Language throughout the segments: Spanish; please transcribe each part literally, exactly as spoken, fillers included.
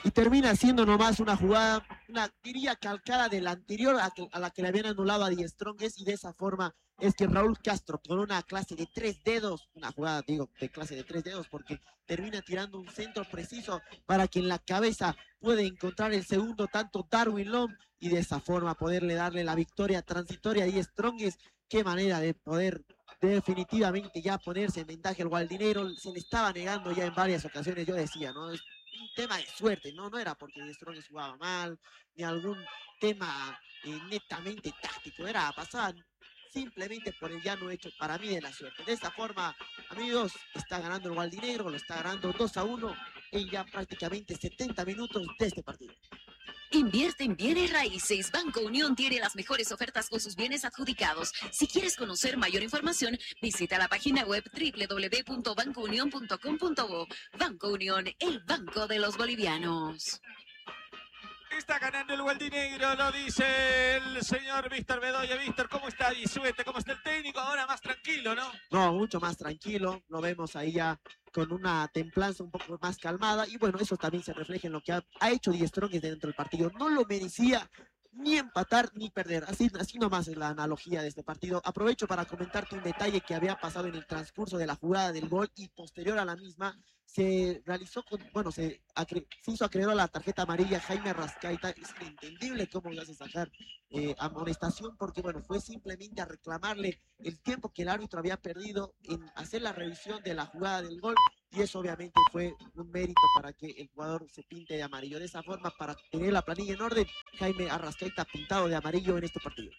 y termina siendo nomás una jugada, una diría calcada de la anterior a, que, a la que le habían anulado a Die Strongest, y de esa forma es que Raúl Castro, con una clase de tres dedos, una jugada, digo, de clase de tres dedos, porque termina tirando un centro preciso para que en la cabeza puede encontrar el segundo tanto Darwin Lom, y de esa forma poderle darle la victoria transitoria a Die Strongest. Qué manera de poder definitivamente ya ponerse en ventaja el Gualdinero. Se le estaba negando ya en varias ocasiones, yo decía, ¿no? Es un tema de suerte, ¿no? No era porque Die Strongest jugaba mal, ni algún tema eh, netamente táctico, era pasar simplemente por el llano hecho para mí de la suerte. De esta forma, amigos, está ganando el Gualdinegro, lo está ganando dos a uno en ya prácticamente setenta minutos de este partido. Invierte en bienes raíces. Banco Unión tiene las mejores ofertas con sus bienes adjudicados. Si quieres conocer mayor información, visita la página web doble u doble u doble u punto banco unión punto com punto bo. Banco Unión, el banco de los bolivianos. Está ganando el Gualdinegro, lo dice el señor Víctor Bedoya. Víctor, ¿cómo está Bisuete? ¿Cómo está el técnico? Ahora más tranquilo, ¿no? No, mucho más tranquilo. Lo vemos ahí ya con una templanza un poco más calmada. Y bueno, eso también se refleja en lo que ha, ha hecho Die Strongest dentro del partido. No lo merecía ni empatar ni perder. Así, así nomás es la analogía de este partido. Aprovecho para comentarte un detalle que había pasado en el transcurso de la jugada del gol y posterior a la misma. Se realizó, con, bueno, se, acre, se hizo acreedor a la tarjeta amarilla Jaime Arrascaita. Es inentendible cómo le hace sacar eh, amonestación, porque bueno, fue simplemente a reclamarle el tiempo que el árbitro había perdido en hacer la revisión de la jugada del gol, y eso obviamente fue un mérito para que el jugador se pinte de amarillo. De esa forma, para tener la planilla en orden, Jaime Arrascaita pintado de amarillo en este partido.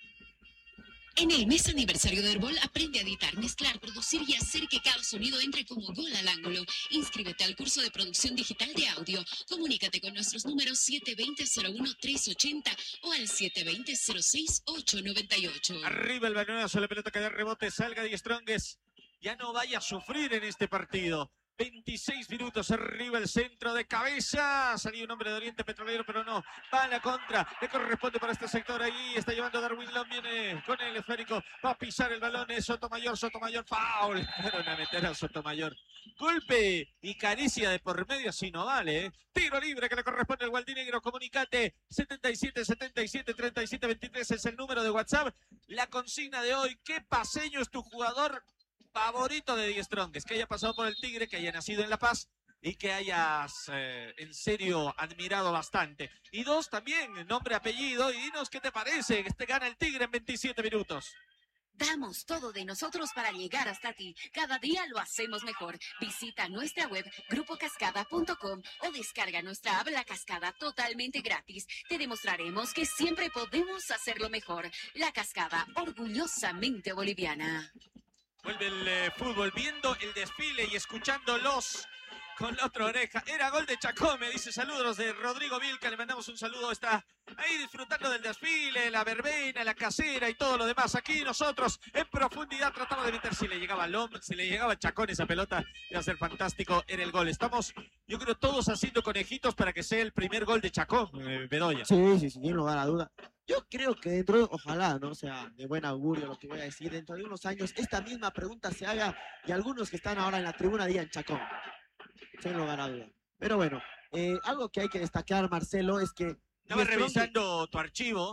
En el mes aniversario de Herbol, aprende a editar, mezclar, producir y hacer que cada sonido entre como gol al ángulo. Inscríbete al curso de producción digital de audio. Comunícate con nuestros números siete dos cero cero uno tres ocho cero o al siete dos cero cero seis ocho nueve ocho. Arriba el balonazo, la pelota que da rebote, salga Die Strongest. Ya no vaya a sufrir en este partido. veintiséis minutos, arriba el centro de cabeza. Salió un hombre de Oriente Petrolero, pero no. Va a la contra. Le corresponde para este sector. Ahí está llevando Darwin Lom. Viene con el esférico. Va a pisar el balón. Es Sotomayor. Sotomayor. Foul. Fueron a meter a Sotomayor. Golpe y caricia de por medio. Si no vale. ¿eh? Tiro libre que le corresponde al Gualdinegro. Comunicate. setenta y siete, setenta y siete, treinta y siete, veintitrés es el número de WhatsApp. La consigna de hoy. ¿Qué paseño es tu jugador favorito de Die Strongest? Que haya pasado por el Tigre, que haya nacido en La Paz y que hayas eh, en serio admirado bastante. Y dos, también nombre, apellido, y dinos qué te parece. Este gana el Tigre en veintisiete minutos. Damos todo de nosotros para llegar hasta ti. Cada día lo hacemos mejor. Visita nuestra web grupo cascada punto com o descarga nuestra app La Cascada totalmente gratis. Te demostraremos que siempre podemos hacerlo mejor. La Cascada, orgullosamente boliviana. Vuelve el eh, fútbol, viendo el desfile y escuchándolos con la otra oreja. Era gol de Chacón, me dice. Saludos de Rodrigo Vilca, le mandamos un saludo. Está ahí disfrutando del desfile, la verbena, la casera y todo lo demás. Aquí nosotros en profundidad tratamos de meter si le llegaba Lom, si le llegaba Chacón esa pelota, iba a ser fantástico. Era el gol. Estamos, yo creo, todos haciendo conejitos para que sea el primer gol de Chacón, eh, Bedoya. Sí, sí, sin lugar a duda. Yo creo que dentro de, ojalá, no sea de buen augurio lo que voy a decir, dentro de unos años esta misma pregunta se haga y algunos que están ahora en la tribuna digan Chacón, sin lugar a duda. Pero bueno, eh, algo que hay que destacar, Marcelo, es que... Estaba revisando tu archivo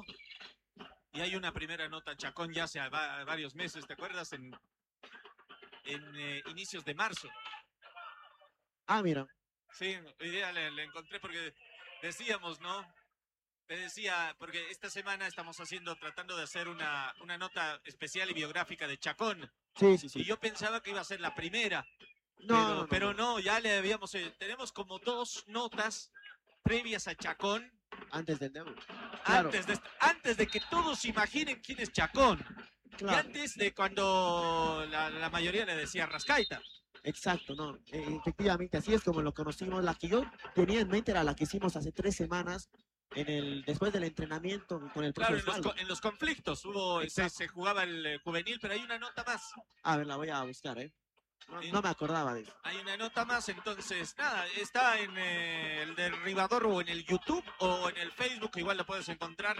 y hay una primera nota Chacón ya hace va, varios meses, ¿te acuerdas? En, en eh, inicios de marzo. Ah, mira. Sí, hoy día le, le encontré porque decíamos, ¿no? Te decía, porque esta semana estamos haciendo, tratando de hacer una, una nota especial y biográfica de Chacón. Sí, sí, sí. Y yo pensaba que iba a ser la primera. No, pero, no, no, pero no. no, ya le habíamos, eh, tenemos como dos notas previas a Chacón. Antes del debut. Claro. Antes, de, antes de que todos imaginen quién es Chacón. Claro. Y antes de cuando la, la mayoría le decía Rascaita. Exacto, no. Eh, efectivamente, así es como lo conocimos. La que yo tenía en mente era la que hicimos hace tres semanas. En el, después del entrenamiento con el Claro, en profesor. los, en los conflictos hubo, se, se jugaba el eh, juvenil, pero hay una nota más. A ver, la voy a buscar, ¿eh? No, no me acordaba de eso. Hay una nota más, entonces, nada, está en eh, el derribador o en el YouTube o en el Facebook, igual lo puedes encontrar.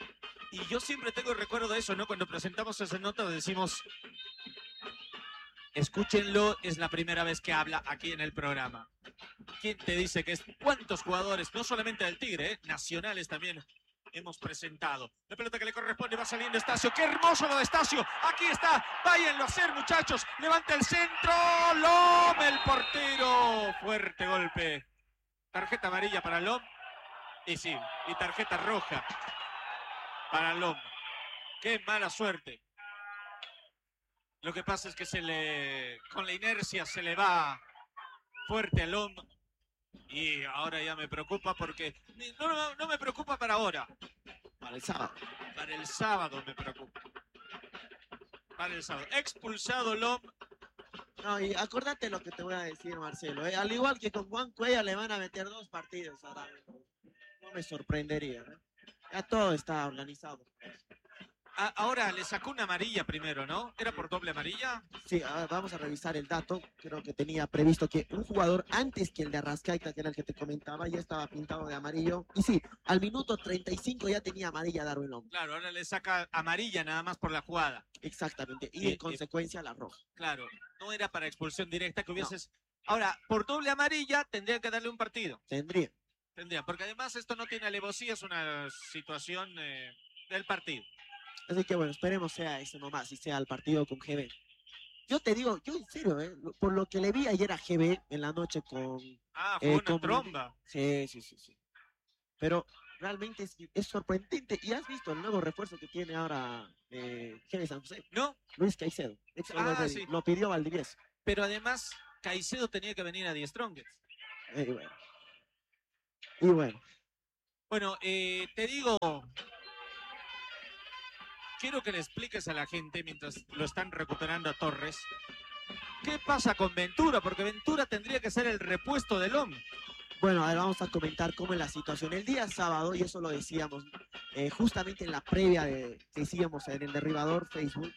Y yo siempre tengo el recuerdo de eso, ¿no? Cuando presentamos esa nota decimos, Escúchenlo, es la primera vez que habla aquí en el programa. ¿Quién te dice que es? ¿Cuántos jugadores, no solamente del Tigre, eh, nacionales también hemos presentado? La pelota que le corresponde, va saliendo Estacio. ¡Qué hermoso lo de Estacio! Aquí está, váyanlo a hacer, muchachos. Levanta el centro, Lom, el portero. Fuerte golpe. Tarjeta amarilla para Lom. Y sí, y tarjeta roja para Lom. ¡Qué mala suerte! Lo que pasa es que se le, con la inercia se le va fuerte a Lom. Y ahora ya me preocupa porque... No, no, no me preocupa para ahora. Para el sábado. Para el sábado me preocupa. Para el sábado. Expulsado Lom. No, y acordate lo que te voy a decir, Marcelo. ¿eh? Al igual que con Juan Cuellar le van a meter dos partidos ahora. No me sorprendería. ¿eh? Ya todo está organizado. A, ahora le sacó una amarilla primero, ¿no? ¿Era por doble amarilla? Sí, a ver, vamos a revisar el dato. Creo que tenía previsto que un jugador antes que el de Arrascaita, que era el que te comentaba, ya estaba pintado de amarillo. Y sí, al minuto treinta y cinco ya tenía amarilla Darwin Lom. Claro, ahora le saca amarilla nada más por la jugada. Exactamente. Y Eh, en consecuencia la roja. Claro, no era para expulsión directa que hubieses... No. Ahora, por doble amarilla tendría que darle un partido. Tendría. Tendría, porque además esto no tiene alevosía, es una situación eh, del partido. Así que bueno, esperemos sea eso nomás y sea el partido con G B. Yo te digo, yo en serio, ¿eh? Por lo que le vi ayer a G B en la noche con... Ah, fue eh, una con... tromba. Sí, sí, sí, sí. Pero realmente es, es sorprendente. ¿Y has visto el nuevo refuerzo que tiene ahora eh, G B San José? No. Luis Caicedo. Ah, lo, sí. lo pidió Valdivieso. Pero además, Caicedo tenía que venir a Die Strongest. Y bueno. Y bueno. Bueno, eh, te digo... Quiero que le expliques a la gente, mientras lo están recuperando a Torres, ¿qué pasa con Ventura? Porque Ventura tendría que ser el repuesto del Lom. Bueno, a ver, vamos a comentar cómo es la situación. El día sábado, y eso lo decíamos eh, justamente en la previa de, que decíamos en el derribador Facebook,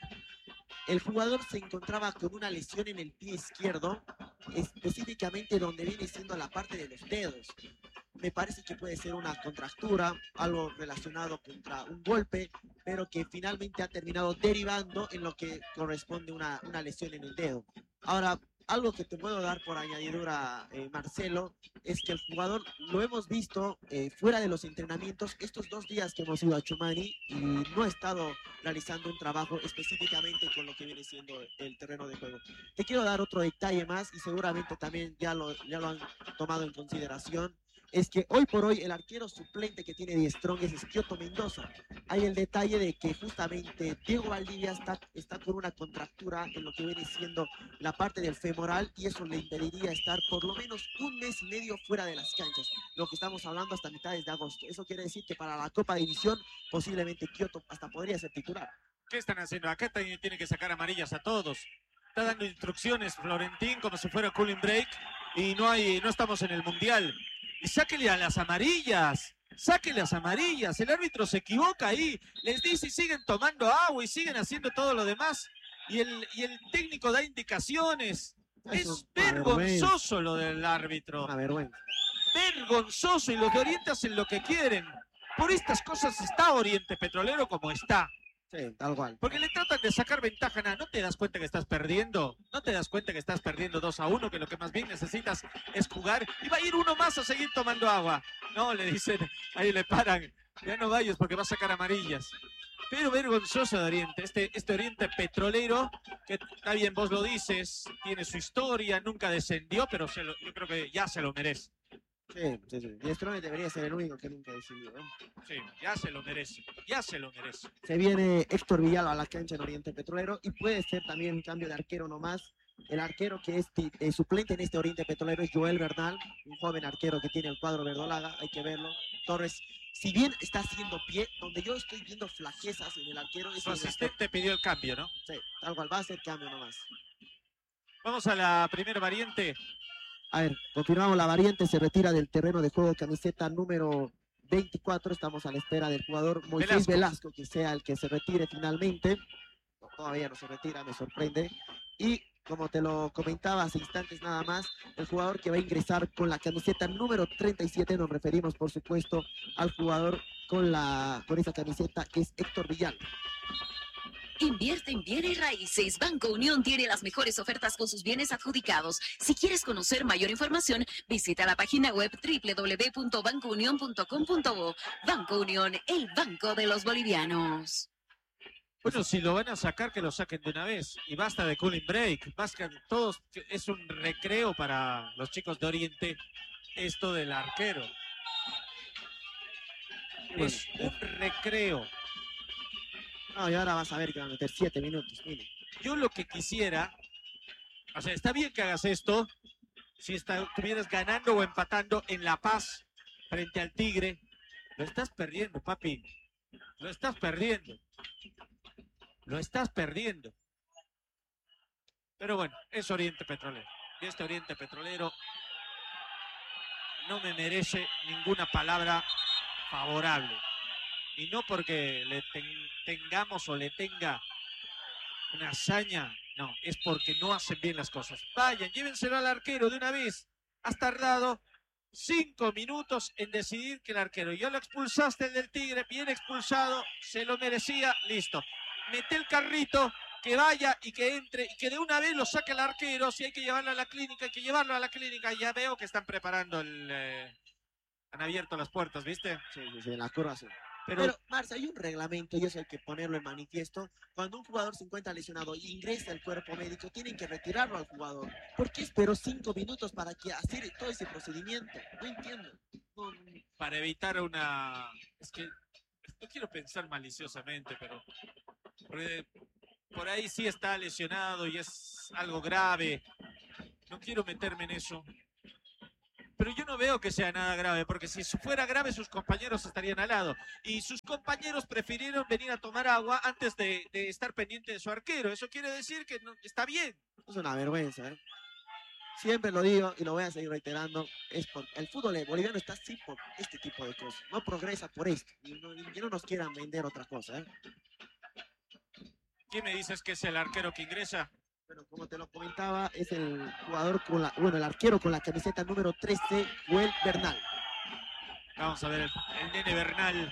el jugador se encontraba con una lesión en el pie izquierdo, específicamente donde viene siendo la parte de los dedos. Me parece que puede ser una contractura, algo relacionado contra un golpe, pero que finalmente ha terminado derivando en lo que corresponde una, una lesión en el dedo. Ahora, algo que te puedo dar por añadidura, eh, Marcelo, es que el jugador lo hemos visto eh, fuera de los entrenamientos estos dos días que hemos ido a Chumani y no ha estado realizando un trabajo específicamente con lo que viene siendo el terreno de juego. Te quiero dar otro detalle más y seguramente también ya lo, ya lo han tomado en consideración. Es que hoy por hoy el arquero suplente que tiene Die Strongest es Kioto Mendoza. Hay el detalle de que justamente Diego Valdivia está, está con una contractura en lo que viene siendo la parte del femoral y eso le impediría estar por lo menos un mes y medio fuera de las canchas, lo que estamos hablando hasta mitades de agosto. Eso quiere decir que para la Copa División posiblemente Kioto hasta podría ser titular. ¿Qué están haciendo? Acá tiene que sacar amarillas a todos. Está dando instrucciones Florentín como si fuera cooling break y no, hay, no estamos en el Mundial. Y sáquele a las amarillas, sáquele las amarillas, el árbitro se equivoca ahí, les dice y siguen tomando agua y siguen haciendo todo lo demás, y el, y el técnico da indicaciones. Es, es vergonzoso lo del árbitro. Una vergüenza. Vergonzoso, y los de Oriente hacen lo que quieren. Por estas cosas está Oriente Petrolero como está. Sí, tal cual. Porque le tratan de sacar ventaja, nada. ¿No te das cuenta que estás perdiendo? ¿No te das cuenta que estás perdiendo dos a uno? Que lo que más bien necesitas es jugar. Y va a ir uno más a seguir tomando agua. No, le dicen, ahí le paran. Ya no vayas porque va a sacar amarillas. Pero vergonzoso de Oriente. Este, este Oriente Petrolero, que está bien, vos lo dices, tiene su historia, nunca descendió, pero se lo, yo creo que ya se lo merece. Sí, sí, sí. Die Strongest debería ser el único que nunca decidió, ¿no? Sí, ya se lo merece, ya se lo merece. Se viene Héctor Villalba a la cancha en Oriente Petrolero y puede ser también un cambio de arquero nomás. El arquero que es eh, suplente en este Oriente Petrolero es Joel Bernal, un joven arquero que tiene el cuadro verdolaga, hay que verlo. Torres, si bien está haciendo pie, donde yo estoy viendo flaquezas en el arquero... Es Su el asistente arquero. Pidió el cambio, ¿no? Sí, tal cual, va a ser cambio nomás. Vamos a la primera variante. A ver, continuamos la variante, se retira del terreno de juego camiseta número veinticuatro, estamos a la espera del jugador Moisés Velasco, Velasco que sea el que se retire finalmente. No, todavía no se retira, me sorprende. Y como te lo comentaba hace instantes nada más, el jugador que va a ingresar con la camiseta número treinta y siete, nos referimos por supuesto al jugador con, la, con esa camiseta que es Héctor Villalba. Invierte en bienes raíces. Banco Unión tiene las mejores ofertas con sus bienes adjudicados. Si quieres conocer mayor información, visita la página web doble u doble u doble u punto banco unión punto com punto bo. Banco Unión, el banco de los bolivianos. Bueno, si lo van a sacar, que lo saquen de una vez. Y basta de cooling break. Basta, todos, es un recreo para los chicos de Oriente, esto del arquero. Es un recreo. No, y ahora vas a ver que van a meter siete minutos. Mire. Yo lo que quisiera, o sea, está bien que hagas esto, si está, estuvieras ganando o empatando en La Paz frente al Tigre. Lo estás perdiendo, papi. Lo estás perdiendo. Lo estás perdiendo. Pero bueno, es Oriente Petrolero. Y este Oriente Petrolero no me merece ninguna palabra favorable. Y no porque le ten, tengamos o le tenga una hazaña. No, es porque no hacen bien las cosas. Vayan, llévenselo al arquero de una vez. Has tardado cinco minutos en decidir que el arquero. Ya lo expulsaste el del Tigre, bien expulsado, se lo merecía, listo. Mete el carrito, que vaya y que entre y que de una vez lo saque el arquero. Si hay que llevarlo a la clínica, hay que llevarlo a la clínica. Ya veo que están preparando el... Eh, han abierto las puertas, ¿viste? Sí, sí, sí, en la curva sí. Pero, Pero Marce, hay un reglamento y eso hay que ponerlo en manifiesto. Cuando un jugador se encuentra lesionado y ingresa al cuerpo médico, tienen que retirarlo al jugador. ¿Por qué esperó cinco minutos para que hacer todo ese procedimiento? No entiendo. No, no. Para evitar una... Es que no quiero pensar maliciosamente, pero... Porque por ahí sí está lesionado y es algo grave. No quiero meterme en eso. Pero yo no veo que sea nada grave, porque si fuera grave sus compañeros estarían al lado. Y sus compañeros prefirieron venir a tomar agua antes de, de estar pendiente de su arquero. Eso quiere decir que no, está bien. Es una vergüenza, ¿eh? Siempre lo digo y lo voy a seguir reiterando. Es por, el fútbol boliviano está así por este tipo de cosas. No progresa por esto. Y no, y que no nos quieran vender otra cosa, ¿eh? ¿Quién me dices que es el arquero que ingresa? Bueno, como te lo comentaba, es el jugador con la, bueno, el arquero con la camiseta número trece, Joel Bernal. Vamos a ver, el, el nene Bernal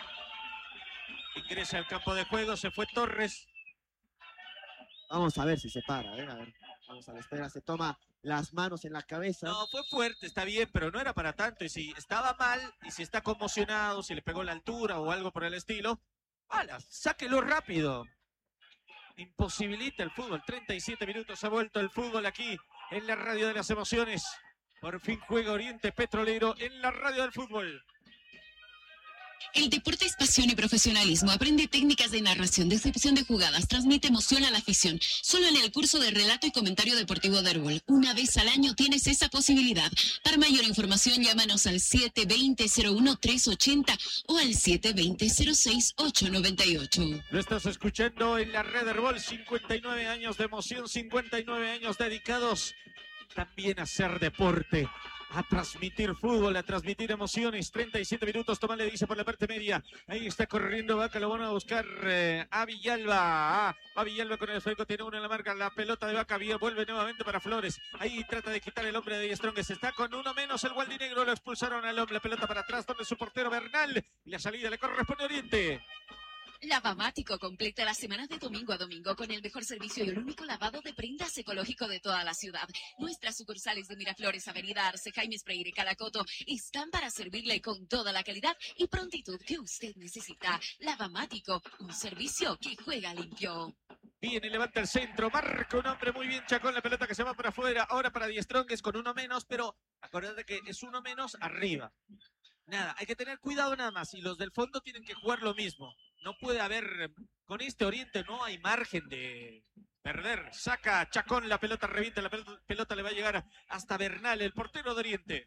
ingresa al campo de juego, se fue Torres. Vamos a ver si se para, ¿eh? A ver, vamos a la espera, se toma las manos en la cabeza. No, fue fuerte, está bien, pero no era para tanto. Y si estaba mal, y si está conmocionado, si le pegó la altura o algo por el estilo, ¡hala! Sáquelo rápido. Imposibilita el fútbol. treinta y siete minutos ha vuelto el fútbol aquí en la radio de las emociones. Por fin juega Oriente Petrolero en la radio del fútbol. El deporte es pasión y profesionalismo. Aprende técnicas de narración, descripción de jugadas, transmite emoción a la afición. Solo en el curso de relato y comentario deportivo de Herbol. Una vez al año tienes esa posibilidad. Para mayor información, llámanos al siete veinte, cero uno, tres ochenta o al siete veinte, cero seis, ocho noventa y ocho. Lo estás escuchando en la red Herbol. cincuenta y nueve años de emoción, cincuenta y nueve años dedicados también a hacer deporte, a transmitir fútbol, a transmitir emociones. treinta y siete minutos, Tomás le dice por la parte media. Ahí está corriendo Vaca, lo van a buscar eh, a Villalba. Ah, a Villalba con el esférico, tiene uno en la marca. La pelota de Vaca, vuelve nuevamente para Flores. Ahí trata de quitar el hombre de Strongest. Está con uno menos el Gualdinegro, lo expulsaron al hombre. La pelota para atrás, donde su portero Bernal. Y la salida le corresponde a Oriente. Lavamático completa la semana de domingo a domingo con el mejor servicio y el único lavado de prendas ecológico de toda la ciudad. Nuestras sucursales de Miraflores, Avenida Arce, Jaime Freire y Calacoto están para servirle con toda la calidad y prontitud que usted necesita. Lavamático, un servicio que juega limpio. Viene, levanta el centro, marca un hombre muy bien, Chacón, la pelota que se va para afuera, ahora para Die Strongest con uno menos, pero acuérdate que es uno menos arriba. Nada, hay que tener cuidado nada más, y los del fondo tienen que jugar lo mismo. No puede haber, con este Oriente no hay margen de perder. Saca Chacón, la pelota revienta, la pelota, pelota le va a llegar hasta Bernal, el portero de Oriente.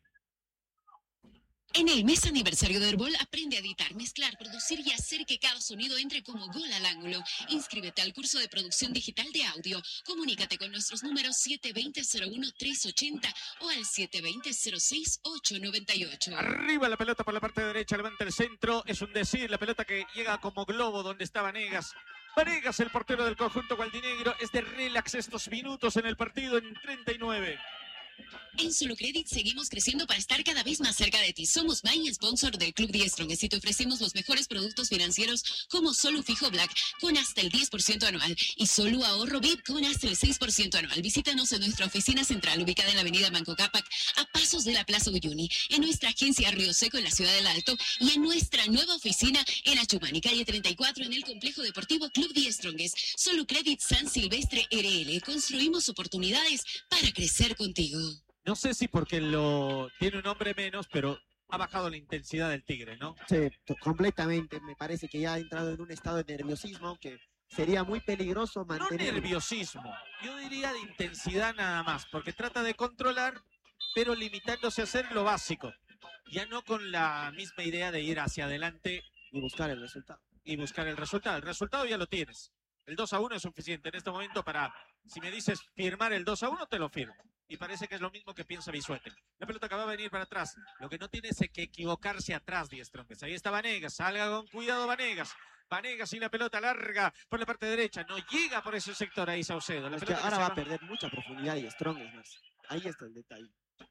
En el mes aniversario de Herbol, aprende a editar, mezclar, producir y hacer que cada sonido entre como gol al ángulo. Inscríbete al curso de producción digital de audio. Comunícate con nuestros números siete veinte, cero uno, tres ochenta o al siete veinte, cero seis, ocho noventa y ocho. Arriba la pelota por la parte derecha, levanta el centro. Es un decir, la pelota que llega como globo donde está Vanegas. Vanegas, el portero del conjunto gualdinegro, es de relax estos minutos en el partido en treinta y nueve. En Solucredit seguimos creciendo para estar cada vez más cerca de ti. Somos main sponsor del Club diez Strongest y te ofrecemos los mejores productos financieros como Solu Fijo Black con hasta el diez por ciento anual y Solu Ahorro V I P con hasta el seis por ciento anual. Visítanos en nuestra oficina central ubicada en la avenida Manco Cápac a pasos de la Plaza Uyuni, en nuestra agencia Río Seco en la ciudad del Alto y en nuestra nueva oficina en Achumani, calle treinta y cuatro en el complejo deportivo Club diez Strongest. Solucredit San Silvestre R L. Construimos oportunidades para crecer contigo. No sé si porque lo tiene un hombre menos, pero ha bajado la intensidad del Tigre, ¿no? Sí, completamente. Me parece que ya ha entrado en un estado de nerviosismo que sería muy peligroso mantener. No nerviosismo, yo diría de intensidad nada más, porque trata de controlar, pero limitándose a hacer lo básico. Ya no con la misma idea de ir hacia adelante y buscar el resultado. Y buscar el resultado. El resultado ya lo tienes. El dos a uno es suficiente en este momento para, si me dices firmar el dos a uno, te lo firmo. Y parece que es lo mismo que piensa Bisuete. La pelota acaba de venir para atrás. Lo que no tiene es que equivocarse atrás, diez Strongest. Ahí está Vanegas. Salga con cuidado Vanegas. Vanegas y la pelota larga por la parte derecha. No llega por ese sector ahí Saucedo. La es pelota que ahora que va va a perder mucha profundidad y Strongest más. Ahí está el detalle.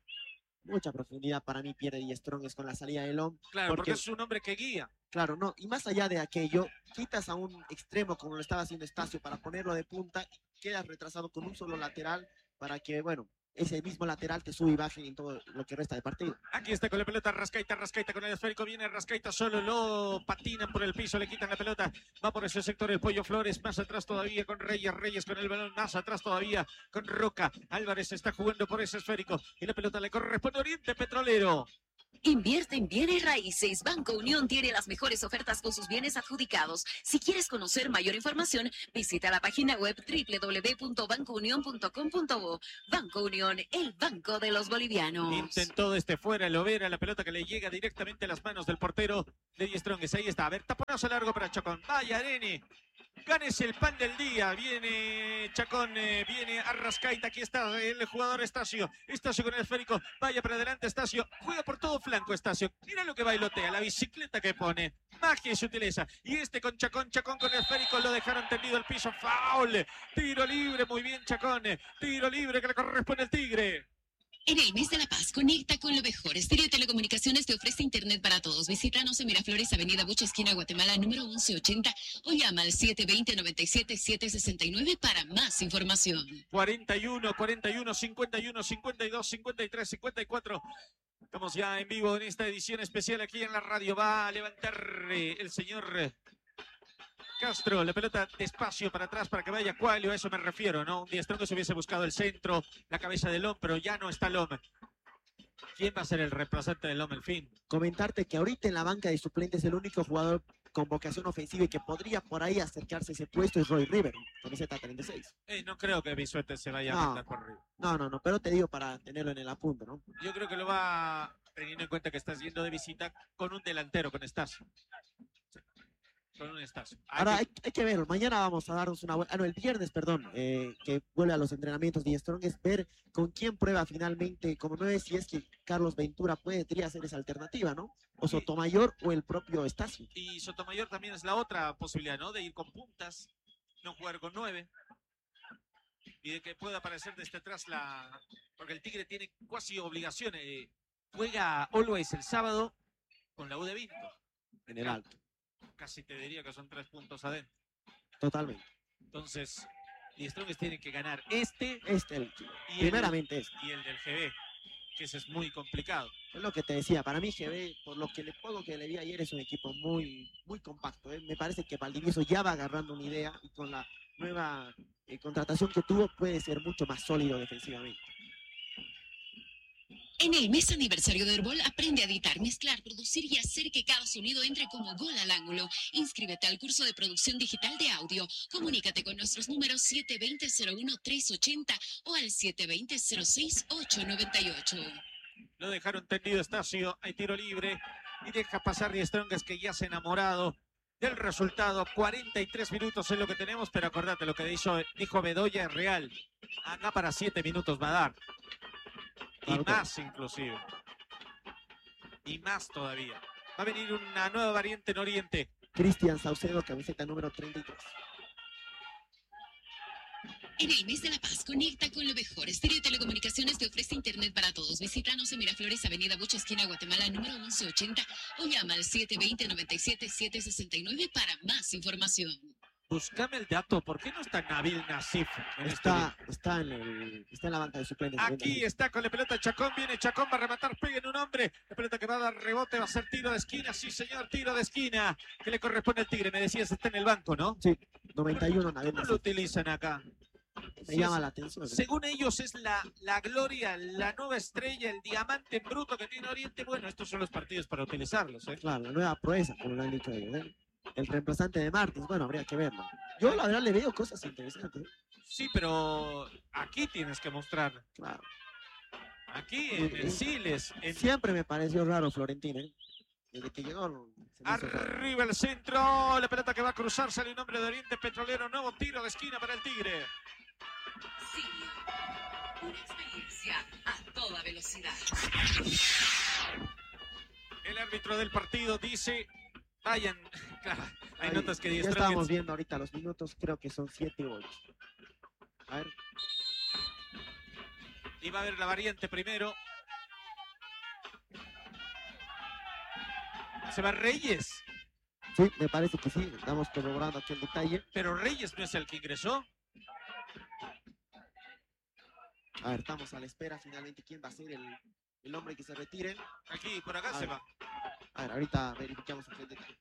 Mucha profundidad para mí pierde y Strongest con la salida del hombre. Claro, porque, porque es un hombre que guía. Claro, no. Y más allá de aquello, quitas a un extremo como lo estaba haciendo Estacio para ponerlo de punta y quedas retrasado con un solo lateral para que, bueno, ese mismo lateral te sube y baje en todo lo que resta de partido. Aquí está con la pelota Rascaita, Rascaita con el esférico, viene Rascaita solo, lo patinan por el piso, le quitan la pelota, va por ese sector el Pollo Flores, más atrás todavía con Reyes, Reyes con el balón, más atrás todavía con Roca, Álvarez está jugando por ese esférico y la pelota le corresponde a Oriente Petrolero. Invierte en bienes raíces. Banco Unión tiene las mejores ofertas con sus bienes adjudicados. Si quieres conocer mayor información, visita la página web doble u doble u doble u punto banco unión punto com punto bo. Banco Unión, el banco de los bolivianos. Intentó desde fuera el Lovera, la pelota que le llega directamente a las manos del portero de diez Strongest. Ahí está, a ver, taponazo largo para Chacón. Vaya, nene. Gánese el pan del día. Viene Chacón, eh, viene Arrascaita. Aquí está el jugador Estacio. Estacio con el esférico. Vaya para adelante Estacio. Juega por todo flanco Estacio. Mira lo que bailotea. La bicicleta que pone. Magia y sutileza. Y este con Chacón. Chacón con el esférico. Lo dejaron tendido al piso. Foul. Tiro libre. Muy bien Chacón. Tiro libre que le corresponde al Tigre. En el mes de la paz, conecta con lo mejor. Stereo Telecomunicaciones te ofrece internet para todos. Visítanos en Miraflores, Avenida Bucha, esquina Guatemala, número once ochenta o llama al siete dos cero, nueve siete, siete seis nueve para más información. cuarenta y uno, cuarenta y uno, cincuenta y uno, cincuenta y dos, cincuenta y tres, cincuenta y cuatro. Estamos ya en vivo en esta edición especial aquí en la radio. Va a levantar eh, el señor Castro, la pelota despacio para atrás para que vaya Cualio, a eso me refiero, ¿no? Un diez Strongest hubiese buscado el centro, la cabeza del Lom, pero ya no está Lom. ¿Quién va a ser el reemplazante del Lom, el fin? Comentarte que ahorita en la banca de suplentes el único jugador con vocación ofensiva y que podría por ahí acercarse a ese puesto es Roy River, camiseta treinta y seis. Eh, no creo que Bisuete se vaya no, a mandar por River. No, no, no, pero te digo para tenerlo en el apunte, ¿no? Yo creo que lo va teniendo en cuenta que estás yendo de visita con un delantero, con Estacio. Con un Estacio. Hay Ahora que... hay, hay que verlo. Mañana vamos a darnos una vuelta. Ah, no, el viernes, perdón, eh, que vuelve a los entrenamientos de Strongest, ver con quién prueba finalmente como nueve, si es que Carlos Ventura podría hacer esa alternativa, ¿no? O Sotomayor o el propio Estacio. Y Sotomayor también es la otra posibilidad, ¿no? De ir con puntas, no jugar con nueve. Y de que pueda aparecer desde atrás la... Porque el Tigre tiene casi obligaciones. Eh, juega Always el sábado con la U de Vinto. En el alto. Casi te diría que son tres puntos adentro. Totalmente. Entonces, y Strongest tiene que ganar este. Este, el, y primeramente el, este. Y el del G B, que ese es muy complicado. Es lo que te decía, para mí G B, por lo que le poco que le vi ayer, es un equipo muy, muy compacto. ¿eh? Me parece que Valdivieso ya va agarrando una idea y con la nueva eh, contratación que tuvo puede ser mucho más sólido defensivamente. En el mes aniversario de Herbol, aprende a editar, mezclar, producir y hacer que cada sonido entre como gol al ángulo. Inscríbete al curso de producción digital de audio. Comunícate con nuestros números siete dos cero, cero uno, tres ocho cero o al siete dos cero, cero seis, ocho nueve ocho. Lo dejaron tendido Estacio, hay tiro libre y deja pasar diez Strongest, que ya se ha enamorado del resultado. cuarenta y tres minutos es lo que tenemos, pero acordate lo que dijo, dijo Bedoya es real. Acá para siete minutos va a dar. Y más inclusive. Y más todavía. Va a venir una nueva variante en Oriente. Cristian Saucedo, camiseta número treinta y tres. En el mes de la paz, conecta con lo mejor. Estéreo de Telecomunicaciones te ofrece internet para todos. Visítanos en Miraflores, Avenida Bucha, esquina Guatemala, número once ochenta, o llama al siete dos cero, nueve siete, siete seis nueve para más información. Buscame el dato, ¿por qué no está Nabil Nasif? En Está, este... está, en el, está en la banca de suplentes. Aquí está con la pelota Chacón, viene Chacón, va a rematar, pega en un hombre. La pelota que va a dar rebote, va a ser tiro de esquina, sí señor, tiro de esquina. Que le corresponde al Tigre, me decías, está en el banco, ¿no? Sí, noventa y uno, Nabil No lo Nasif. utilizan acá. Me Sí, llama es- la atención. Según ellos es la, la gloria, la nueva estrella, el diamante en bruto que tiene Oriente. Bueno, estos son los partidos para utilizarlos, ¿eh? Claro, la nueva proeza, como lo han dicho ellos. ¿eh? El reemplazante de Martins, bueno, habría que verlo. Yo la verdad le veo cosas interesantes. ¿eh? Sí, pero aquí tienes que mostrar. Claro. Aquí en el Siles, en Siempre me pareció raro Florentino. ¿eh? Desde que llegó. Se me hizo raro. arriba el centro, la pelota que va a cruzar, sale un hombre de Oriente Petrolero, nuevo tiro de esquina para el Tigre. Sí, una experiencia a toda velocidad. El árbitro del partido dice, vayan, claro, hay Ahí, notas que ya Díaz estábamos viendo ahorita los minutos, creo que son siete u ocho. A ver, y va a haber la variante primero. Se va Reyes, sí, me parece que sí, estamos corroborando aquí el detalle. pero Reyes no es el que ingresó. A ver, estamos a la espera finalmente quién va a ser el, el hombre que se retire. Aquí, por acá A se ver. va. A ver, ahorita verificamos el detalle.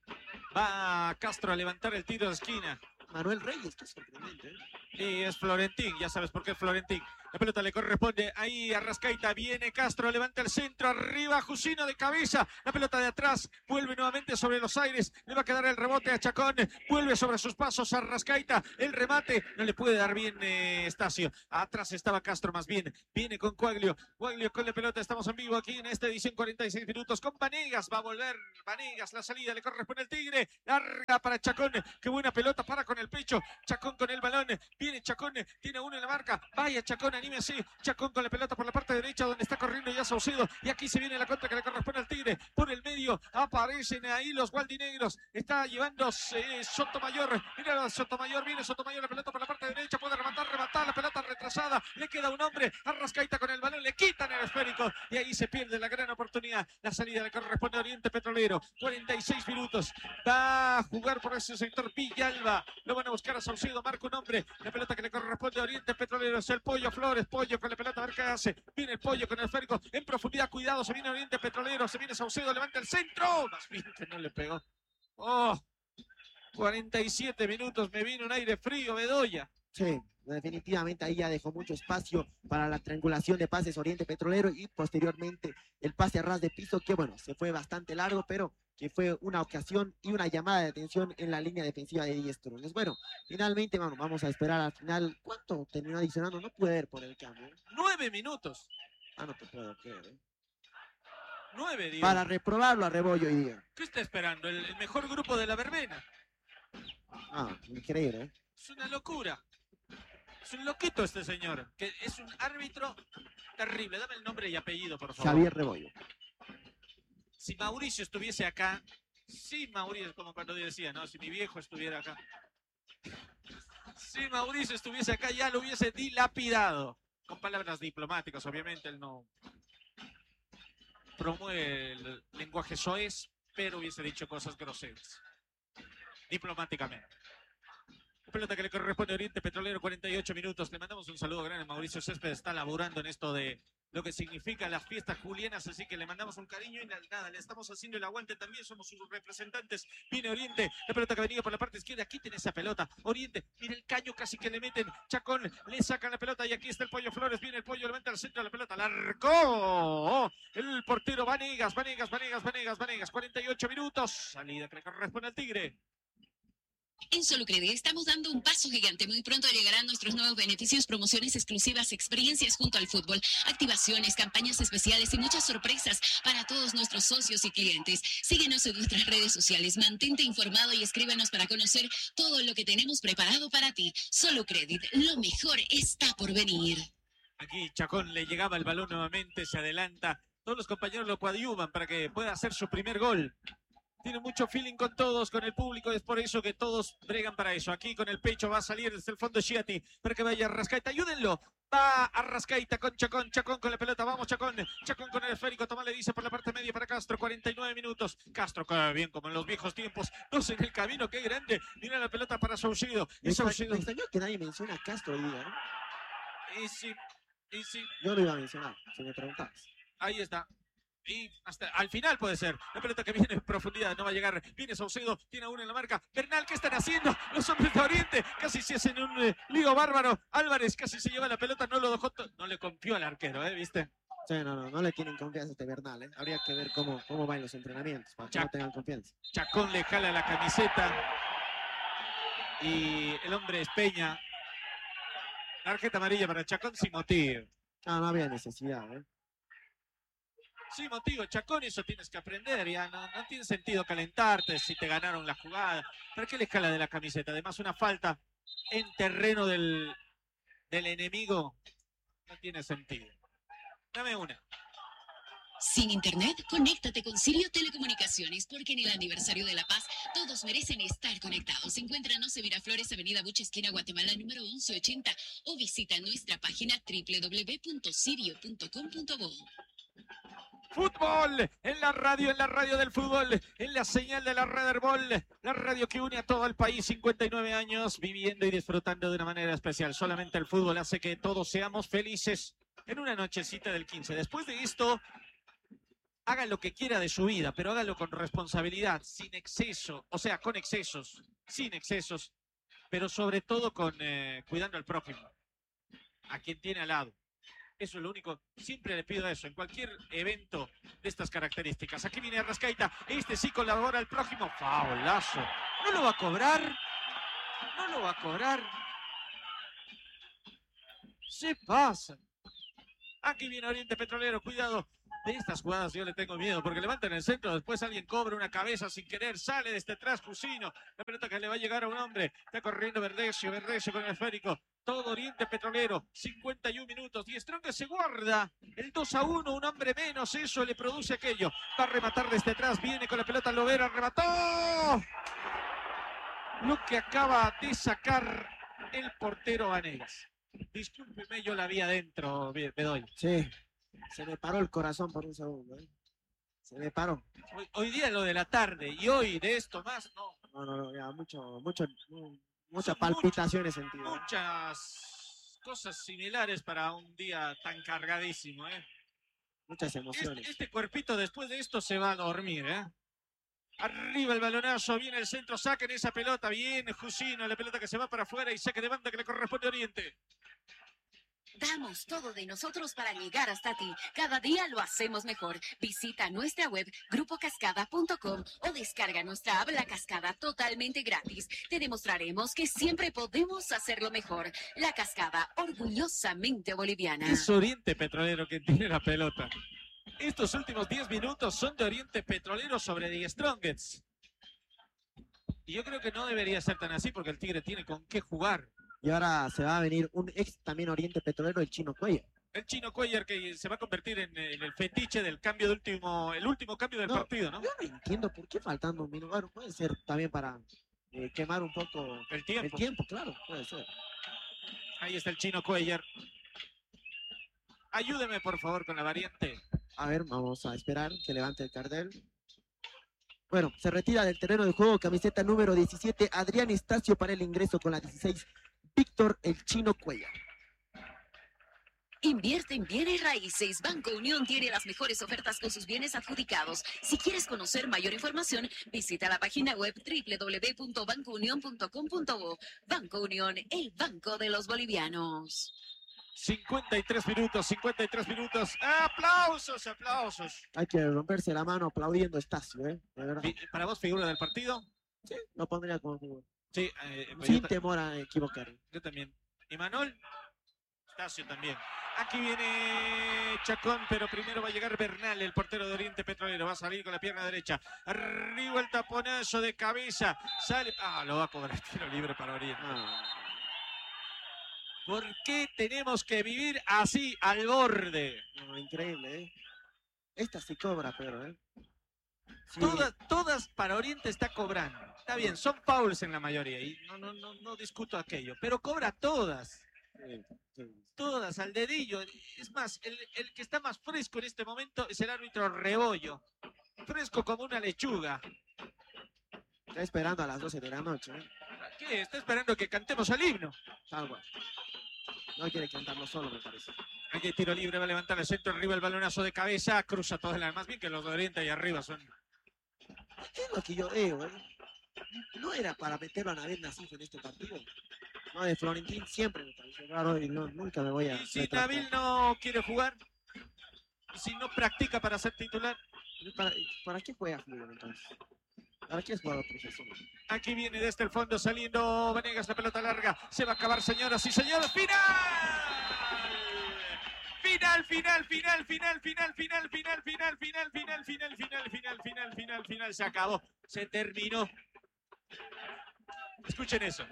Va Castro a levantar el tiro de esquina. Manuel Reyes, qué sorprendente. ¿eh? Y es Florentín, ya sabes por qué es Florentín. La pelota le corresponde ahí a Rascaita. Viene Castro, levanta el centro, arriba Jusino de cabeza. La pelota de atrás vuelve nuevamente sobre los aires. Le va a quedar el rebote a Chacón. Vuelve sobre sus pasos a Rascaita. El remate no le puede dar bien eh, Estacio. Atrás estaba Castro más bien. Viene con Cuaglio. Cuaglio con la pelota. Estamos en vivo aquí en esta edición cuarenta y seis minutos con Vanegas. Va a volver Vanegas. La salida le corresponde al Tigre. Larga para Chacón. Qué buena pelota para con el pecho. Chacón con el balón. Viene Chacón. Tiene uno en la marca. Vaya Chacón, anímese. Chacón con la pelota por la parte derecha donde está corriendo ya Saucedo. Y aquí se viene la contra que le corresponde al Tigre. Por el medio aparecen ahí los gualdinegros. Está llevando eh, Sotomayor. Mira Sotomayor. Viene Sotomayor. La pelota por la parte derecha. Puede rematar, rematar. La pelota retrasada. Le queda un hombre. A Rascaita con el balón. Le quitan el esférico. Y ahí se pierde la gran oportunidad. La salida le corresponde a Oriente Petrolero. cuarenta y seis minutos. Va a jugar por ese sector Villalba. Lo van a buscar a Saucedo. Marca un hombre. La pelota que le corresponde a Oriente Petrolero es el Pollo Flores. Pollo con la pelota, a ver qué hace. Viene el Pollo con el esférico en profundidad. Cuidado, se viene Oriente Petrolero. Se viene Saucedo, levanta el centro. Más bien que no le pegó. Oh, cuarenta y siete minutos. Me vino un aire frío, Bedoya. Sí, definitivamente ahí ya dejó mucho espacio para la triangulación de pases Oriente Petrolero y posteriormente el pase a ras de piso que bueno, se fue bastante largo, pero que fue una ocasión y una llamada de atención en la línea defensiva de Díaz Trones. Bueno, finalmente bueno, vamos a esperar al final. ¿Cuánto terminó adicionando? No pude ver por el cambio. ¿eh? Nueve minutos. Ah, no te puedo creer. ¿eh? Nueve, Dios. Para reprobarlo a Rebollo hoy día. ¿Qué está esperando? El, el mejor grupo de la verbena. Ah, increíble. ¿eh? Es una locura. Es un loquito este señor. Que es un árbitro terrible. Dame el nombre y apellido, por favor. Javier Rebollo. Si Mauricio estuviese acá, sí, Mauricio, como cuando decía, ¿no? Si mi viejo estuviera acá. Si Mauricio estuviese acá, ya lo hubiese dilapidado. Con palabras diplomáticas, obviamente, él no promueve el lenguaje soez, pero hubiese dicho cosas groseras. Diplomáticamente. Pelota que le corresponde a Oriente Petrolero, cuarenta y ocho minutos. Le mandamos un saludo grande. Mauricio Céspedes está laburando en esto de lo que significa las fiestas julianas, así que le mandamos un cariño y nada, le estamos haciendo el aguante también, somos sus representantes. Viene Oriente, la pelota que venía por la parte izquierda, quiten esa pelota. Oriente, mira el caño casi que le meten. Chacón, le sacan la pelota y aquí está el Pollo Flores. Viene el Pollo, levanta al centro de la pelota, largó el portero Vanegas, Vanegas, Vanegas, Vanegas, Vanegas. cuarenta y ocho minutos, salida que le corresponde al Tigre. En Solucredi estamos dando un paso gigante. Muy pronto llegarán nuestros nuevos beneficios, promociones exclusivas, experiencias junto al fútbol, activaciones, campañas especiales y muchas sorpresas para todos nuestros socios y clientes. Síguenos en nuestras redes sociales, mantente informado y escríbenos para conocer todo lo que tenemos preparado para ti. Solucredi, lo mejor está por venir. Aquí Chacón le llegaba el balón nuevamente, se adelanta. Todos los compañeros lo coadyuvan para que pueda hacer su primer gol. tiene mucho feeling con todos, con el público, es por eso que todos bregan para eso. Aquí con el pecho va a salir desde el fondo Chiati para que vaya Arrascaeta, ayúdenlo. Va Arrascaeta con Chacón, Chacón con la pelota, vamos Chacón, Chacón con el esférico, Tomás le dice por la parte media para Castro, cuarenta y nueve minutos. Castro, qué bien, como en los viejos tiempos, dos en el camino, qué grande. Mira la pelota para Saucedo. Me Y Saucedo. extrañó que nadie menciona a Castro hoy día, ¿no? Y sí, y sí. Yo lo iba a mencionar, si me preguntabas. Ahí está. Y hasta al final puede ser. La pelota que viene en profundidad no va a llegar. Viene Saucedo, tiene a uno en la marca. Bernal, ¿qué están haciendo? Los hombres de Oriente casi se hacen un eh, lío bárbaro. Álvarez casi se lleva la pelota, no lo dejó. No le confió al arquero, ¿eh? ¿Viste? Sí, no, no, no le tienen confianza a este Bernal, ¿eh? Habría que ver cómo, cómo van los entrenamientos para que Chac no tengan confianza. Chacón le jala la camiseta. Y el hombre es Peña. Tarjeta amarilla para Chacón sin motivo. Ah, no había necesidad, ¿eh? Sí, motivo, Chacón, eso tienes que aprender, ya no, no tiene sentido calentarte si te ganaron la jugada. ¿Para qué le escala de la camiseta? Además, una falta en terreno del, del enemigo no tiene sentido. Dame una. Sin internet, conéctate con Sirio Telecomunicaciones, porque en el aniversario de La Paz todos merecen estar conectados. Encuéntranos en Miraflores, Avenida Buche, esquina Guatemala, número once ochenta, o visita nuestra página doble u doble u doble u punto sirio punto com punto bo. Fútbol, en la radio, en la radio del fútbol, en la señal de la Red Ball, la radio que une a todo el país, cincuenta y nueve años, viviendo y disfrutando de una manera especial. Solamente el fútbol hace que todos seamos felices en una nochecita del quince. Después de esto, haga lo que quiera de su vida, pero hágalo con responsabilidad, sin exceso, o sea, con excesos, sin excesos, pero sobre todo con eh, cuidando al prójimo, a quien tiene al lado. Eso es lo único, siempre le pido eso, en cualquier evento de estas características. Aquí viene Arrascaeta, este sí colabora al prójimo, faulazo. ¿No lo va a cobrar? ¿No lo va a cobrar? Se pasa. Aquí viene Oriente Petrolero, cuidado. De estas jugadas yo le tengo miedo, porque levantan el centro, después alguien cobra una cabeza sin querer, sale desde atrás Cusino, la pelota que le va a llegar a un hombre, está corriendo Verdecio, Verdecio con el esférico, todo Oriente Petrolero, cincuenta y un minutos, y Strong se guarda el dos a uno, un hombre menos, eso le produce aquello, va a rematar desde atrás, viene con la pelota Lovera, remató, lo que acaba de sacar el portero Vanegas. Discúlpeme, yo la vi adentro, Bedoy. Sí. Se me paró el corazón por un segundo, ¿eh? Se me paró. Hoy, hoy día lo de la tarde y hoy de esto más, no. No, no, no, ya, mucho, mucho, muchas palpitaciones mucho, sentido. Muchas cosas similares para un día tan cargadísimo, ¿eh? Muchas emociones. Este, este cuerpito después de esto se va a dormir, ¿eh? Arriba el balonazo, viene el centro, saquen esa pelota, viene Jusino, la pelota que se va para afuera y saque de banda que le corresponde a Oriente. Damos todo de nosotros para llegar hasta ti. Cada día lo hacemos mejor. Visita nuestra web grupo cascada punto com o descarga nuestra app La Cascada totalmente gratis. Te demostraremos que siempre podemos hacerlo mejor. La Cascada, orgullosamente boliviana. Es Oriente Petrolero que tiene la pelota. Estos últimos diez minutos son de Oriente Petrolero sobre The Strongest. Y yo creo que no debería ser tan así porque el Tigre tiene con qué jugar. Y ahora se va a venir un ex también Oriente Petrolero, el Chino Cuellar. El Chino Cuellar que se va a convertir en, en el fetiche del cambio de último, el último cambio del no, partido, ¿no? Yo no entiendo por qué faltando un minuto. Bueno, puede ser también para eh, quemar un poco el tiempo. El tiempo, claro, puede ser. Ahí está el Chino Cuellar. Ayúdeme, por favor, con la variante. A ver, vamos a esperar que levante el cartel. Bueno, se retira del terreno de juego camiseta número diecisiete, Adrián Estacio, para el ingreso con la dieciséis, Víctor el Chino Cuellar. Invierte en bienes raíces. Banco Unión tiene las mejores ofertas con sus bienes adjudicados. Si quieres conocer mayor información, visita la página web doble u doble u doble u punto banco unión punto com punto bo. Banco Unión, el banco de los bolivianos. cincuenta y tres minutos, cincuenta y tres minutos. ¡Aplausos, aplausos! Hay que romperse la mano aplaudiendo Estacio, ¿eh? De verdad. ¿Para vos figura del partido? Sí, lo pondría como figura. Sí, eh, sin temor a equivocar. Yo también. ¿Y Manol? Estacio también. Aquí viene Chacón, pero primero va a llegar Bernal, el portero de Oriente Petrolero. Va a salir con la pierna derecha. Arriba el taponazo de cabeza. Sale. Ah, lo va a cobrar. Tiro libre para Oriente. Ah. ¿Por qué tenemos que vivir así, al borde? No, increíble, ¿eh? Esta sí cobra, pero, ¿eh? Sí, Todas, todas para Oriente está cobrando. Está bien, son fouls en la mayoría y no, no, no, no discuto aquello, pero cobra todas. sí, sí. Todas al dedillo. Es más, el, el que está más fresco en este momento es el árbitro Rebollo. Fresco como una lechuga. Está esperando a las doce de la noche. ¿eh? ¿Qué? Está esperando que cantemos el himno. Tal cual. No quiere cantarlo solo, me parece. Aquí hay tiro libre, va a levantar el centro, arriba el balonazo de cabeza, cruza todas las. Más bien que los de Oriente y arriba son. ¿Qué es lo que yo veo? Eh? No era para meterlo a Nabil Nassif en este partido. No, de Florentín siempre me pareció raro y no, nunca me voy a. Y si retractar. Nabil no quiere jugar, y si no practica para ser titular, ¿Para, ¿Para qué juega fútbol entonces? ¿Para qué es jugador profesional? aquí viene desde el fondo saliendo Vanegas, la pelota larga, se va a acabar, señoras y señores, ¡final! Final, final, final, final, final, final, final, final, final, final, final, final, final, final, final, final, se acabó, se terminó. Escuchen eso.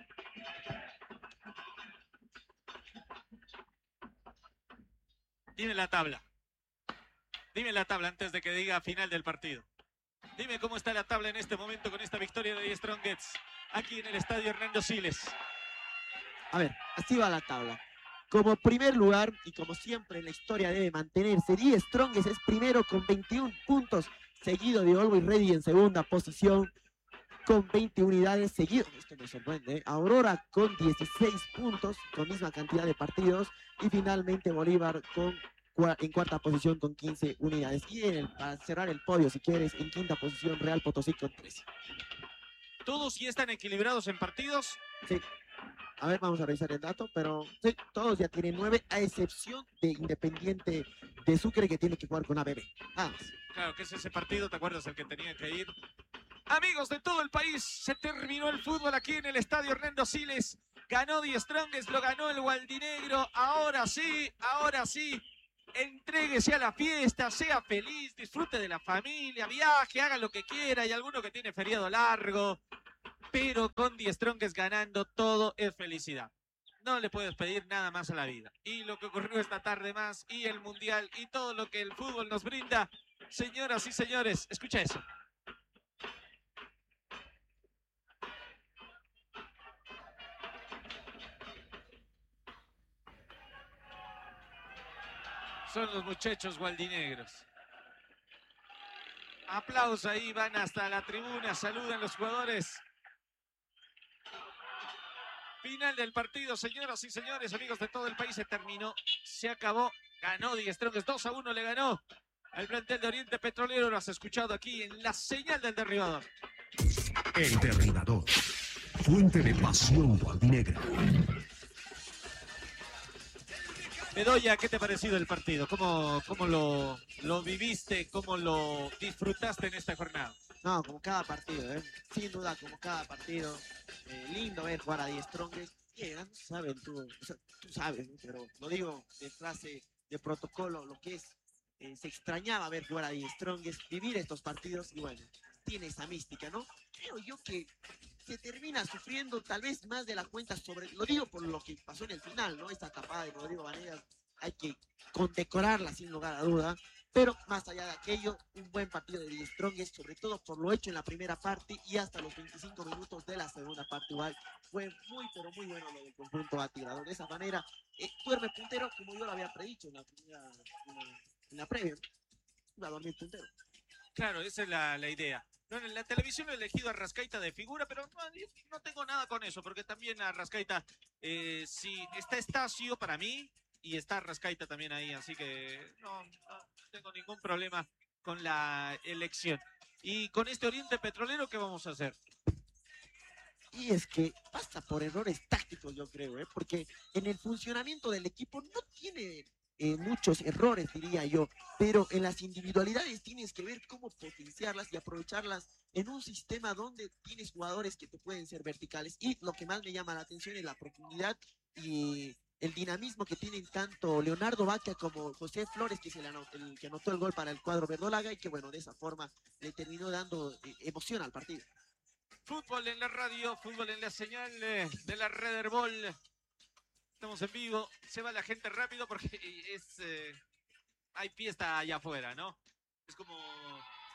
Dime la tabla. Dime la tabla antes de que diga final del partido. Dime cómo está la tabla en este momento con esta victoria de The Strongest aquí en el estadio Hernando Siles. A ver, así va la tabla. Como primer lugar, y como siempre en la historia debe mantenerse, The Strongest es primero con veintiún puntos, seguido de Always Ready en segunda posición con veinte unidades, seguido, esto me sorprende, ¿eh? Aurora con dieciséis puntos, con misma cantidad de partidos, y finalmente Bolívar con en cuarta posición con quince unidades. Y en el, para cerrar el podio, si quieres, en quinta posición Real Potosí con trece. ¿Todos ya están equilibrados en partidos? Sí. A ver, vamos a revisar el dato, pero sí, todos ya tienen nueve, a excepción de Independiente de Sucre, que tiene que jugar con A B B. Nada más. Claro que es ese partido, ¿te acuerdas? El que tenía que ir. Amigos de todo el país, se terminó el fútbol aquí en el estadio Hernando Siles. Ganó The Strongest, lo ganó el Gualdinegro. Ahora sí, ahora sí. Entréguese a la fiesta, sea feliz, disfrute de la familia, viaje, haga lo que quiera. Hay alguno que tiene feriado largo, pero con The Strongest ganando todo es felicidad. No le puedes pedir nada más a la vida. Y lo que ocurrió esta tarde más, y el Mundial, y todo lo que el fútbol nos brinda. Señoras y señores, escucha eso. Son los muchachos gualdinegros. Aplausos ahí, van hasta la tribuna, saludan los jugadores. Final del partido, señoras y señores, amigos de todo el país, se terminó, se acabó, ganó The Strongest, dos a uno le ganó al plantel de Oriente Petrolero. Lo has escuchado aquí en la señal del derribador. El derribador, fuente de pasión gualdinegra. Bedoya, ¿qué te ha parecido el partido? ¿Cómo, cómo lo, lo viviste? ¿Cómo lo disfrutaste en esta jornada? No, como cada partido, ¿eh? Sin duda, como cada partido. Eh, lindo ver jugar a The Strongest. Llegan, saben tú, o sea, tú sabes, ¿no? Pero lo digo de frase de protocolo, lo que es, eh, se extrañaba ver jugar a The Strongest, vivir estos partidos y bueno, tiene esa mística, ¿no? Creo yo que se termina sufriendo tal vez más de la cuenta sobre, lo digo por lo que pasó en el final, ¿no? Esta tapada de Rodrigo Vanegas hay que condecorarla sin lugar a duda, pero más allá de aquello, un buen partido de The Strongest, sobre todo por lo hecho en la primera parte y hasta los veinticinco minutos de la segunda parte igual, fue muy pero muy bueno lo del conjunto atirador. De esa manera, eh, duerme puntero como yo lo había predicho en la primera, en la, en la previa, iba a dormir puntero. Claro, esa es la, la idea. No, en la televisión he elegido a Rascaita de figura, pero no, no tengo nada con eso, porque también a Rascaita, eh, si está Estacio para mí, y está Rascaita también ahí, así que no, no tengo ningún problema con la elección. Y con este Oriente Petrolero, ¿qué vamos a hacer? Y es que pasa por errores tácticos, yo creo, ¿eh? Porque en el funcionamiento del equipo no tiene eh, muchos errores, diría yo, pero en las individualidades tienes que ver cómo potenciarlas y aprovecharlas en un sistema donde tienes jugadores que te pueden ser verticales. Y lo que más me llama la atención es la profundidad y el dinamismo que tienen tanto Leonardo Vaca como José Flores, que es el, el que anotó el gol para el cuadro verdolaga y que, bueno, de esa forma le terminó dando eh, emoción al partido. Fútbol en la radio, fútbol en la señal eh, de la Red Herbol. Estamos en vivo, se va la gente rápido porque es eh, hay fiesta allá afuera, ¿no? Es como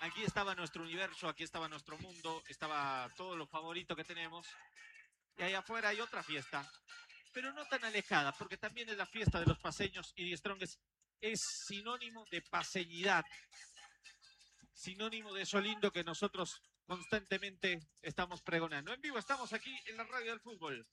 Aquí estaba nuestro universo, aquí estaba nuestro mundo, estaba todo lo favorito que tenemos. Y allá afuera hay otra fiesta, pero no tan alejada, porque también es la fiesta de los paseños y Die Strongest es sinónimo de paseñidad, sinónimo de eso lindo que nosotros constantemente estamos pregonando. En vivo estamos aquí en la radio del fútbol.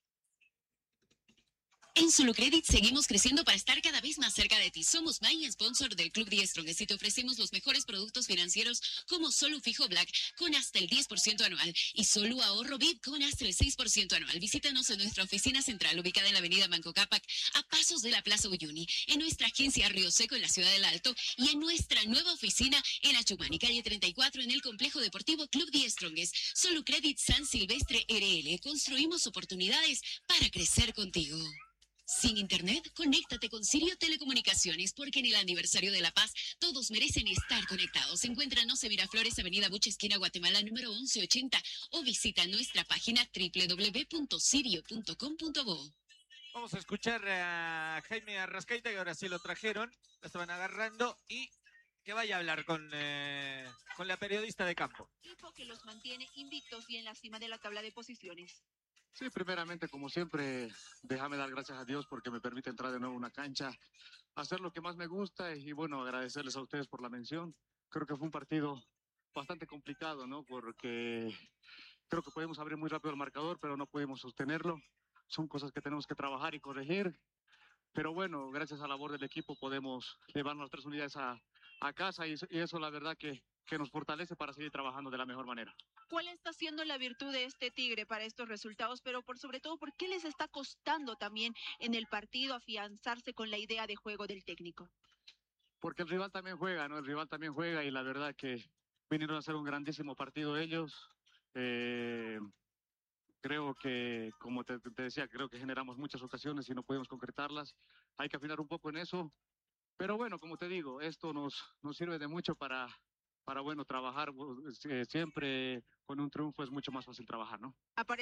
En Solucredit seguimos creciendo para estar cada vez más cerca de ti. Somos main sponsor del Club Die Strongest y te ofrecemos los mejores productos financieros como Solu Fijo Black con hasta el diez por ciento anual y Solu Ahorro V I P con hasta el seis por ciento anual. Visítanos en nuestra oficina central ubicada en la avenida Manco Cápac a pasos de la Plaza Uyuni, en nuestra agencia Río Seco en la ciudad del Alto y en nuestra nueva oficina en Achumani, calle treinta y cuatro en el complejo deportivo Club Die Strongest. Solucredit San Silvestre R L. Construimos oportunidades para crecer contigo. Sin internet, conéctate con Sirio Telecomunicaciones, porque en el aniversario de La Paz todos merecen estar conectados. Encuéntranos en Miraflores, Avenida Buche, esquina Guatemala, número once ochenta, o visita nuestra página doble u doble u doble u punto sirio punto com punto bo. Vamos a escuchar a Jaime Arrascaita, que ahora sí lo trajeron, lo estaban agarrando, y que vaya a hablar con, eh, con la periodista de campo. Equipo que los mantiene invictos y en la cima de la tabla de posiciones. Sí, primeramente, como siempre, déjame dar gracias a Dios porque me permite entrar de nuevo a una cancha, hacer lo que más me gusta y, bueno, agradecerles a ustedes por la mención. Creo que fue un partido bastante complicado, ¿no? Porque creo que podemos abrir muy rápido el marcador, pero no pudimos sostenerlo. Son cosas que tenemos que trabajar y corregir. Pero bueno, gracias a la labor del equipo podemos llevarnos las tres unidades a, a casa y, y eso la verdad que, que nos fortalece para seguir trabajando de la mejor manera. ¿Cuál está siendo la virtud de este Tigre para estos resultados? Pero por sobre todo, ¿por qué les está costando también en el partido afianzarse con la idea de juego del técnico? Porque el rival también juega, ¿no? El rival también juega y la verdad que vinieron a hacer un grandísimo partido ellos. Eh, creo que, como te, te decía, creo que generamos muchas ocasiones y no podemos concretarlas. Hay que afinar un poco en eso. Pero bueno, como te digo, esto nos, nos sirve de mucho para... para, bueno, trabajar eh, siempre con un triunfo es mucho más fácil trabajar, ¿no?